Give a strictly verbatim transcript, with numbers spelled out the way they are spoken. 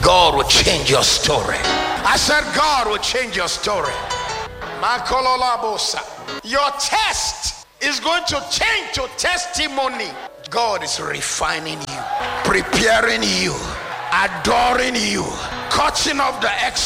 God will change your story. I said God will change your story. Your test is going to change to testimony. God is refining you, preparing you, adoring you, cutting off the excess.